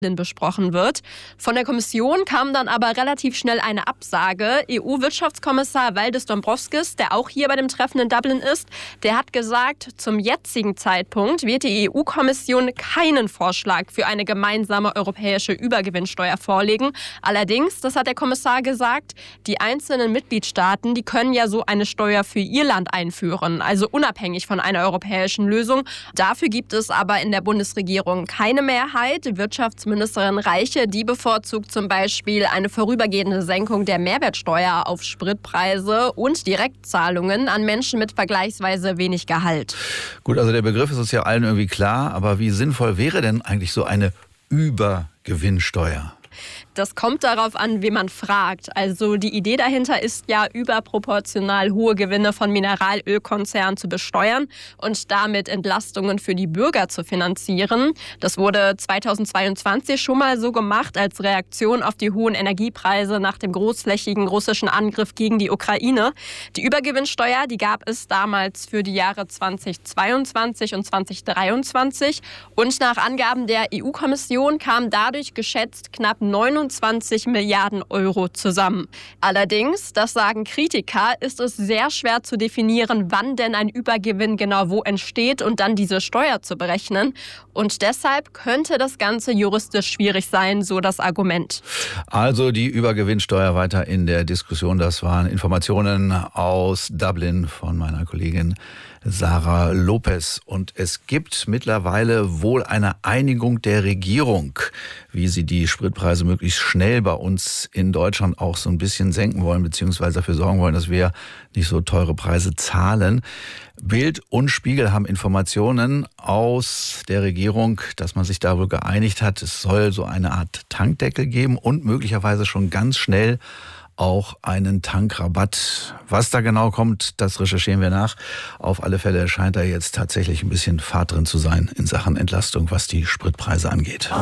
besprochen wird. Von der Kommission kam dann aber relativ schnell eine Absage. EU-Wirtschaftskommissar Valdis Dombrovskis, der auch hier bei dem Treffen in Dublin ist, der hat gesagt, zum jetzigen Zeitpunkt wird die EU-Kommission keinen Vorschlag für eine gemeinsame europäische Übergewinnsteuer vorlegen. Allerdings, das hat der Kommissar gesagt, die einzelnen Mitgliedstaaten, die können ja so eine Steuer für ihr Land einführen, also unabhängig von einer europäischen Lösung. Dafür gibt es aber in der Bundesregierung keine Mehrheit. Wirtschaftsministerin Reiche, die bevorzugt zum Beispiel eine vorübergehende Senkung der Mehrwertsteuer auf Spritpreise und Direktzahlungen an Menschen mit vergleichsweise wenig Gehalt. Gut, also der Begriff ist uns ja allen irgendwie klar, aber wie sinnvoll wäre denn eigentlich so eine Übergewinnsteuer? Das kommt darauf an, wie man fragt. Also die Idee dahinter ist ja, überproportional hohe Gewinne von Mineralölkonzernen zu besteuern und damit Entlastungen für die Bürger zu finanzieren. Das wurde 2022 schon mal so gemacht als Reaktion auf die hohen Energiepreise nach dem großflächigen russischen Angriff gegen die Ukraine. Die Übergewinnsteuer, die gab es damals für die Jahre 2022 und 2023. Und nach Angaben der EU-Kommission kamen dadurch geschätzt knapp 29 Milliarden Euro zusammen. Allerdings, das sagen Kritiker, ist es sehr schwer zu definieren, wann denn ein Übergewinn genau wo entsteht und dann diese Steuer zu berechnen. Und deshalb könnte das Ganze juristisch schwierig sein, so das Argument. Also die Übergewinnsteuer weiter in der Diskussion. Das waren Informationen aus Dublin von meiner Kollegin Sarah Lopez. Und es gibt mittlerweile wohl eine Einigung der Regierung, wie sie die Spritpreise möglichst schnell bei uns in Deutschland auch so ein bisschen senken wollen, beziehungsweise dafür sorgen wollen, dass wir nicht so teure Preise zahlen. Bild und Spiegel haben Informationen aus der Regierung, dass man sich da wohl geeinigt hat. Es soll so eine Art Tankdeckel geben und möglicherweise schon ganz schnell auch einen Tankrabatt. Was da genau kommt, das recherchieren wir nach. Auf alle Fälle scheint da jetzt tatsächlich ein bisschen Fahrt drin zu sein in Sachen Entlastung, was die Spritpreise angeht.